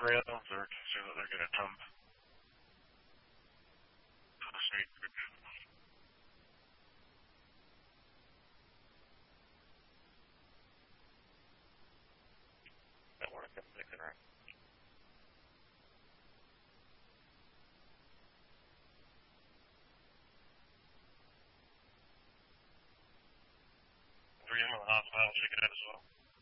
rails or concerned that they're going to dump to the street? That work, that's thinking right. Were you on the hot file, check it out as well.